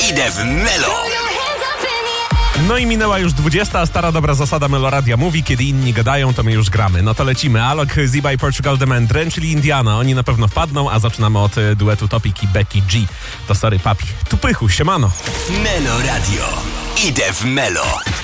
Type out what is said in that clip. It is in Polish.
Idę w Melo. No i minęła już 20, a stara dobra zasada Meloradia mówi, kiedy inni gadają, to my już gramy. No to lecimy. Alok, Ziba i Portugal The Man, Dren, czyli Indiana. Oni na pewno wpadną, a zaczynamy od duetu Topic i Becky G. To sorry, papi. Tu pychu, siemano. Melo Radio. Idę w Melo.